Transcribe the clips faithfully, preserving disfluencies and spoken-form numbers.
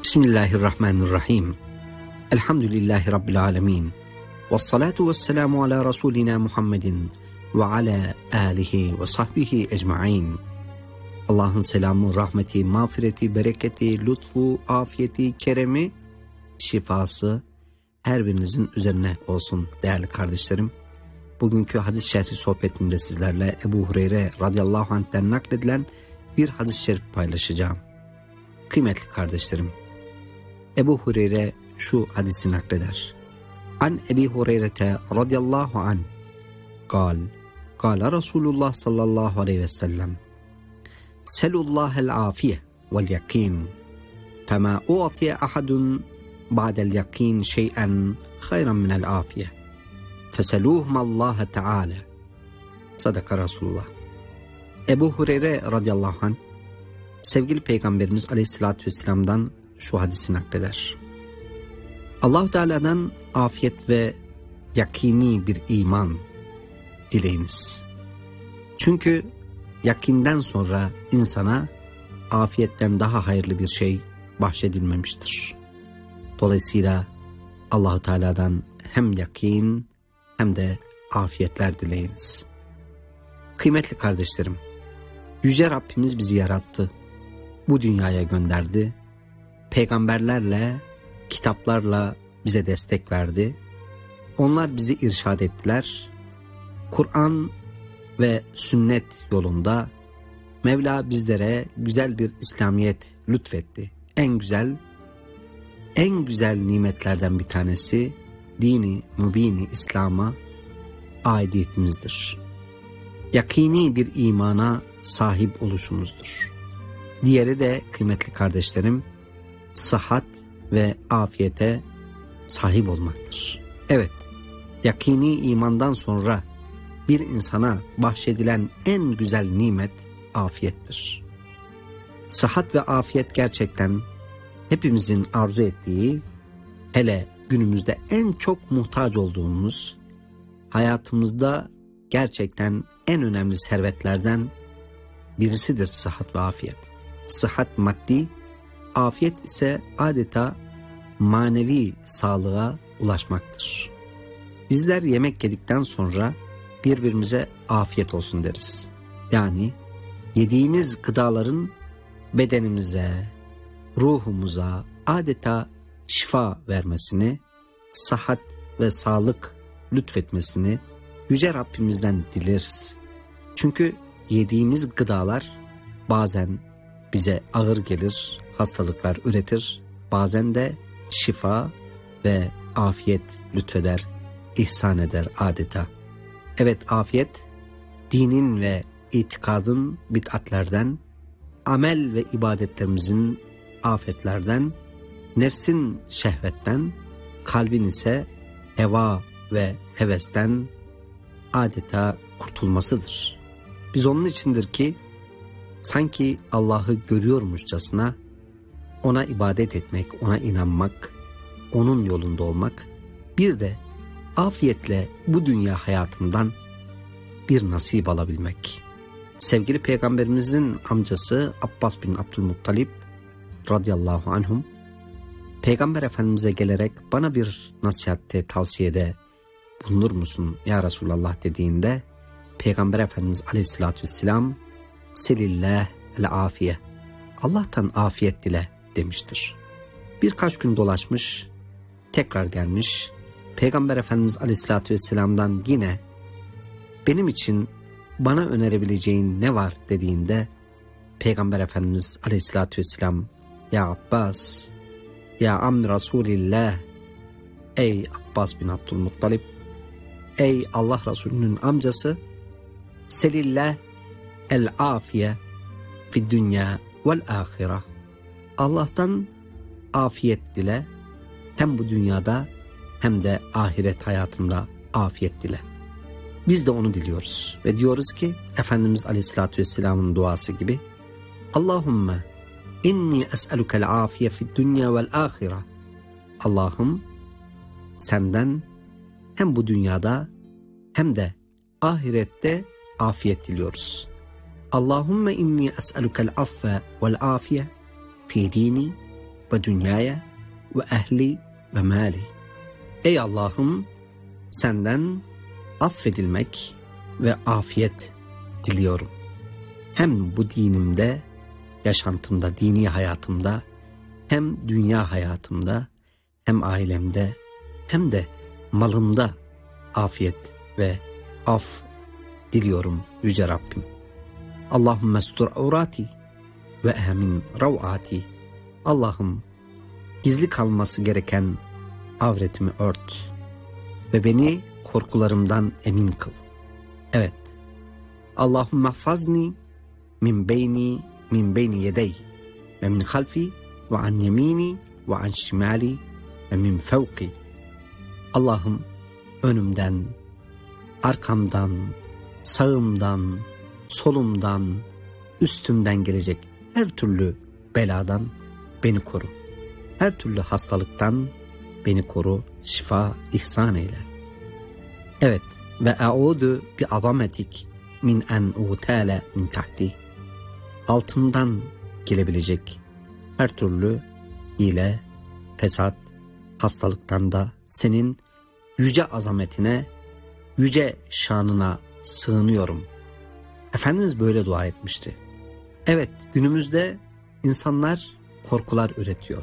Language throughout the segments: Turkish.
Bismillahirrahmanirrahim. Elhamdülillahi Rabbil alemin. Vessalatu vesselamu ala Resulina Muhammedin ve ala alihi ve sahbihi ecmain. Allah'ın selamı, rahmeti, mağfireti, bereketi, lütfu, afiyeti, keremi, şifası her birinizin üzerine olsun değerli kardeşlerim. Bugünkü hadis-i şerhi sohbetimde sizlerle Ebu Hureyre radıyallahu anh'ten nakledilen bir hadis-i şerif paylaşacağım. Kıymetli kardeşlerim, Ebu Hureyre şu hadisi nakleder. An Ebi Hureyre radıyallahu anh kal, kal Resulullah sallallahu aleyhi ve sellem selullahel afiye vel yakin fema u'tiye ahadun ba'del yakin şey'en hayran minel afiye feseluhmallaha teala. Sadaka Resulullah. Ebu Hureyre radıyallahu anh sevgili Peygamberimiz aleyhissalatü vesselam'dan şu hadisi nakleder. Allah-u Teala'dan afiyet ve yakini bir iman dileyiniz. Çünkü yakinden sonra insana afiyetten daha hayırlı bir şey bahşedilmemiştir. Dolayısıyla Allah-u Teala'dan hem yakin hem de afiyetler dileyiniz. Kıymetli kardeşlerim, Yüce Rabbimiz bizi yarattı, bu dünyaya gönderdi, peygamberlerle, kitaplarla bize destek verdi. Onlar bizi irşad ettiler. Kur'an ve sünnet yolunda Mevla bizlere güzel bir İslamiyet lütfetti. En güzel, en güzel nimetlerden bir tanesi dini mübini İslam'a aidiyetimizdir. Yakini bir imana sahip oluşumuzdur. Diğeri de kıymetli kardeşlerim, sıhhat ve afiyete sahip olmaktır. Evet, yakini imandan sonra bir insana bahşedilen en güzel nimet afiyettir. Sıhhat ve afiyet gerçekten hepimizin arzu ettiği, hele günümüzde en çok muhtaç olduğumuz, hayatımızda gerçekten en önemli servetlerden birisidir sıhhat ve afiyet. Sıhhat maddi, afiyet ise adeta manevi sağlığa ulaşmaktır. Bizler yemek yedikten sonra birbirimize afiyet olsun deriz. Yani yediğimiz gıdaların bedenimize, ruhumuza adeta şifa vermesini, sıhhat ve sağlık lütfetmesini Yüce Rabbimizden dileriz. Çünkü yediğimiz gıdalar bazen bize ağır gelir, hastalıklar üretir, bazen de şifa ve afiyet lütfeder, ihsan eder adeta. Evet, afiyet, dinin ve itikadın bid'atlerden, amel ve ibadetlerimizin afetlerden, nefsin şehvetten, kalbin ise heva ve hevesten adeta kurtulmasıdır. Biz onun içindir ki, sanki Allah'ı görüyormuşçasına ona ibadet etmek, ona inanmak, onun yolunda olmak, bir de afiyetle bu dünya hayatından bir nasip alabilmek. Sevgili Peygamberimizin amcası Abbas bin Abdülmuttalip radıyallahu anhum, Peygamber Efendimiz'e gelerek bana bir nasihatte, tavsiyede bulunur musun ya Resulallah dediğinde, Peygamber Efendimiz aleyhissalatü vesselam selillah el afiye, Allah'tan afiyet dile demiştir. Birkaç gün dolaşmış, tekrar gelmiş, Peygamber Efendimiz aleyhissalatü vesselam'dan yine benim için bana önerebileceğin ne var dediğinde, Peygamber Efendimiz aleyhissalatü vesselam, ya Abbas, ya ammi Resulillah, ey Abbas bin Abdülmuttalip, ey Allah Resulü'nün amcası, selillah el afiye fi dünya vel ahire, Allah'tan afiyet dile, hem bu dünyada hem de ahiret hayatında afiyet dile. Biz de onu diliyoruz ve diyoruz ki Efendimiz Aleyhisselatü Vesselam'ın duası gibi, Allahümme inni es'elukel afiye fi dünya vel ahire, Allah'ım senden hem bu dünyada hem de ahirette afiyet diliyoruz. Allahümme inni es'elukel affe vel afiye fi dini ve dünyaya ve ehli ve mali. Ey Allah'ım, senden affedilmek ve afiyet diliyorum. Hem bu dinimde, yaşantımda, dini hayatımda, hem dünya hayatımda, hem ailemde, hem de malımda afiyet ve af diliyorum Yüce Rabbim. Allahümme stur avrati ve emin ravati. Allah'ım, gizli kalması gereken avretimi ört ve beni korkularımdan emin kıl. Evet. Allahümme fazni min beyni min beyni yedey ve min halfi ve an yemini ve an şimali ve min fevki. Allah'ım, önümden, arkamdan, sağımdan, solumdan, üstümden gelecek her türlü beladan beni koru. Her türlü hastalıktan beni koru, şifa ihsan eyle. Evet, ve e'udu bi azametik min en utale min tahti. Altından gelebilecek her türlü hile, fesat, hastalıktan da senin yüce azametine, yüce şanına sığınıyorum. Efendimiz böyle dua etmişti. Evet, günümüzde insanlar korkular üretiyor.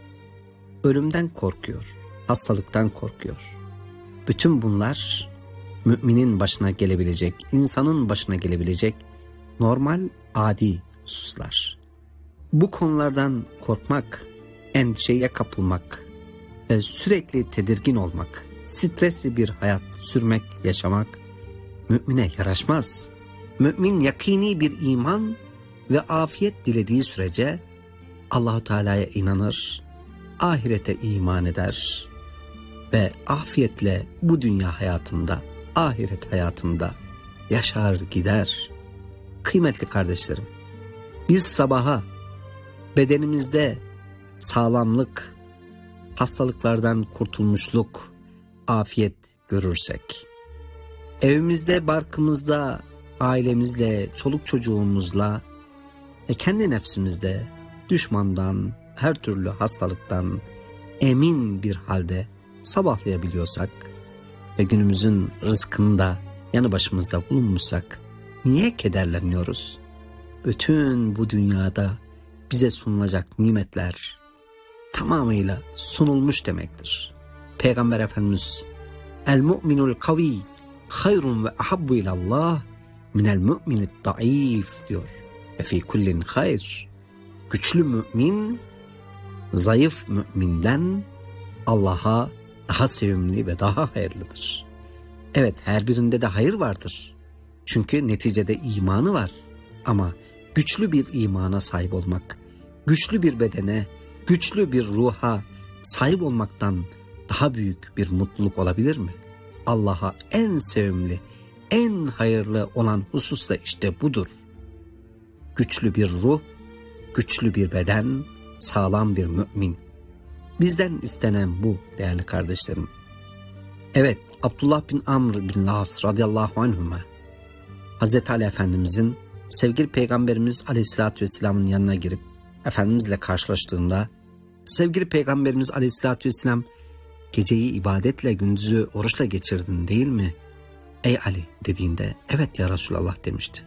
Ölümden korkuyor, hastalıktan korkuyor. Bütün bunlar müminin başına gelebilecek, insanın başına gelebilecek normal, adi hususlar. Bu konulardan korkmak, endişeye kapılmak, ve sürekli tedirgin olmak, stresli bir hayat sürmek, yaşamak mümine yaraşmaz. Mümin yakini bir iman ve afiyet dilediği sürece Allah-u Teala'ya inanır, ahirete iman eder ve afiyetle bu dünya hayatında, ahiret hayatında yaşar gider. Kıymetli kardeşlerim, biz sabaha bedenimizde sağlamlık, hastalıklardan kurtulmuşluk, afiyet görürsek, evimizde, barkımızda, ailemizle, çoluk çocuğumuzla ve kendi nefsimizde düşmandan, her türlü hastalıktan emin bir halde sabahlayabiliyorsak ve günümüzün rızkını da yanı başımızda bulunmuşsak, niye kederleniyoruz? Bütün bu dünyada bize sunulacak nimetler tamamıyla sunulmuş demektir. Peygamber Efendimiz, el mu'minul kavi hayrun ve ahabbu ilallah minel mu'minid daif diyor. Ve fi kullin hayr. Güçlü mümin, zayıf müminden Allah'a daha sevimli ve daha hayırlıdır. Evet, her birinde de hayır vardır. Çünkü neticede imanı var. Ama güçlü bir imana sahip olmak, güçlü bir bedene, güçlü bir ruha sahip olmaktan daha büyük bir mutluluk olabilir mi? Allah'a en sevimli, en hayırlı olan husus da işte budur. Güçlü bir ruh, güçlü bir beden, sağlam bir mümin. Bizden istenen bu değerli kardeşlerim. Evet, Abdullah bin Amr bin Las radıyallahu anhuma, Hazreti Ali Efendimizin sevgili Peygamberimiz Aleyhisselatü Vesselam'ın yanına girip Efendimizle karşılaştığında, sevgili Peygamberimiz Aleyhisselatü Vesselam, geceyi ibadetle, gündüzü oruçla geçirdin değil mi ey Ali dediğinde, evet ya Resulallah demişti.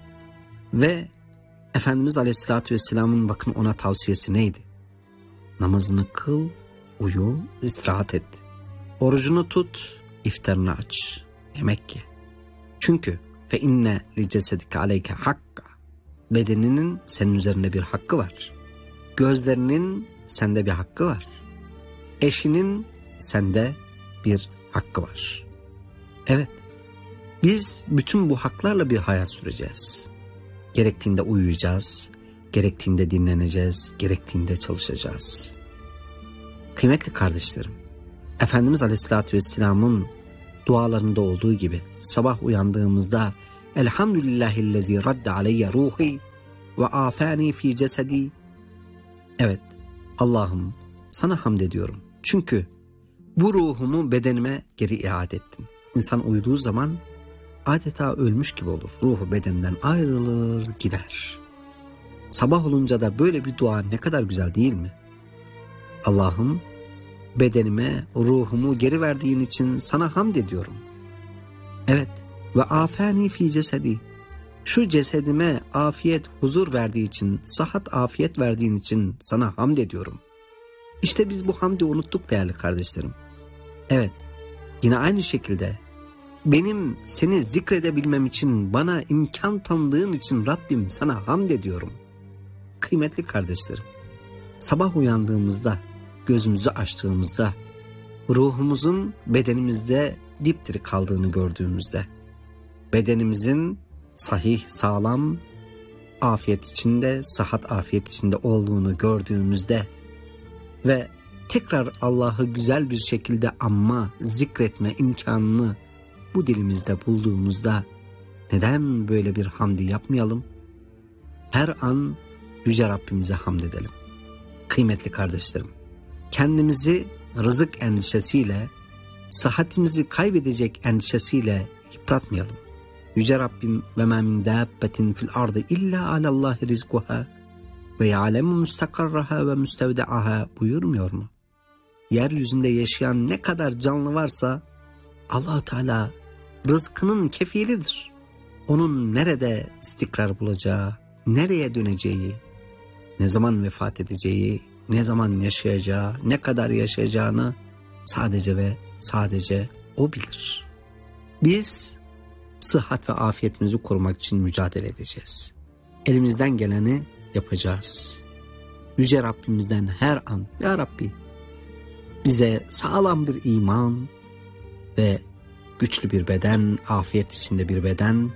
Ve Efendimiz Aleyhisselatü Vesselam'ın bakın ona tavsiyesi neydi? Namazını kıl, uyu, istirahat et. Orucunu tut, iftarını aç, yemek ye. Çünkü fe inne li cesedike aleyke hakka. Bedeninin senin üzerinde bir hakkı var. Gözlerinin sende bir hakkı var. Eşinin sende bir hakkı var. Evet, biz bütün bu haklarla bir hayat süreceğiz. Gerektiğinde uyuyacağız, gerektiğinde dinleneceğiz, gerektiğinde çalışacağız. Kıymetli kardeşlerim, Efendimiz Aleyhisselatü Vesselam'ın dualarında olduğu gibi sabah uyandığımızda Elhamdülillahillezî radde aleyye ruhi ve afani fi cesedi. Evet, Allah'ım sana hamd ediyorum. Çünkü bu ruhumu bedenime geri iade ettin. İnsan uyuduğu zaman adeta ölmüş gibi olur. Ruhu bedenden ayrılır gider. Sabah olunca da böyle bir dua ne kadar güzel değil mi? Allah'ım, bedenime ruhumu geri verdiğin için sana hamd ediyorum. Evet, ve afani fi cesedi, şu cesedime afiyet, huzur verdiği için, sıhhat, afiyet verdiğin için sana hamd ediyorum. İşte biz bu hamdi unuttuk değerli kardeşlerim. Evet, yine aynı şekilde benim seni zikredebilmem için, bana imkan tanıdığın için Rabbim sana hamd ediyorum. Kıymetli kardeşlerim, sabah uyandığımızda, gözümüzü açtığımızda, ruhumuzun bedenimizde dipdiri kaldığını gördüğümüzde, bedenimizin sahih, sağlam, afiyet içinde, sıhhat, afiyet içinde olduğunu gördüğümüzde ve tekrar Allah'ı güzel bir şekilde anma, zikretme imkanını bu dilimizde bulduğumuzda neden böyle bir hamdi yapmayalım? Her an Yüce Rabbimize hamd edelim. Kıymetli kardeşlerim, kendimizi rızık endişesiyle, sıhhatimizi kaybedecek endişesiyle yıpratmayalım. Yüce Rabbim ve mâ min dâbbetin fil ardı illa alallâhi rizkuhâ ve ya'lemu mustakarraha ve müstevdeaha buyurmuyor mu? Yeryüzünde yaşayan ne kadar canlı varsa Allah-u Teala rızkının kefilidir. Onun nerede istikrar bulacağı, nereye döneceği, ne zaman vefat edeceği, ne zaman yaşayacağı, ne kadar yaşayacağını sadece ve sadece O bilir. Biz sıhhat ve afiyetimizi korumak için mücadele edeceğiz. Elimizden geleni yapacağız. Yüce Rabbimizden her an, Ya Rabbi, bize sağlam bir iman ve güçlü bir beden, afiyet içinde bir beden,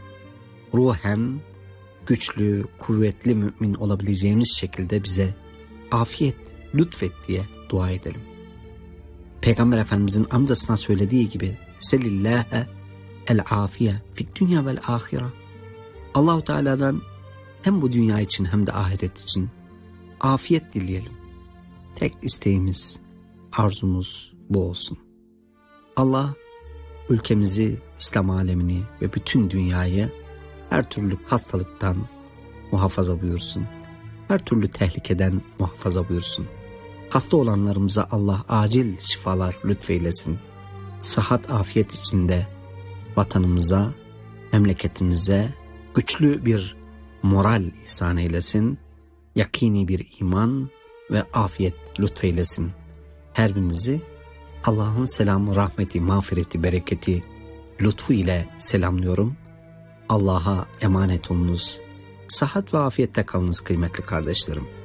ruhen güçlü, kuvvetli mümin olabileceğimiz şekilde bize afiyet lütfet diye dua edelim. Peygamber Efendimizin amcasına söylediği gibi Selillâhe el-afiye fit dünya vel ahire. Allah-u Teala'dan hem bu dünya için hem de ahiret için afiyet dileyelim. Tek isteğimiz, arzumuz bu olsun. Allah ülkemizi, İslam alemini ve bütün dünyayı her türlü hastalıktan muhafaza buyursun. Her türlü tehlikeden muhafaza buyursun. Hasta olanlarımıza Allah acil şifalar lütfeylesin. Sıhhat, afiyet içinde vatanımıza, memleketimize güçlü bir moral ihsan eylesin. Yakini bir iman ve afiyet lütfeylesin. Her birinizi Allah'ın selamı, rahmeti, mağfireti, bereketi, lütfu ile selamlıyorum. Allah'a emanet olunuz. Sıhhat ve afiyette kalınız kıymetli kardeşlerim.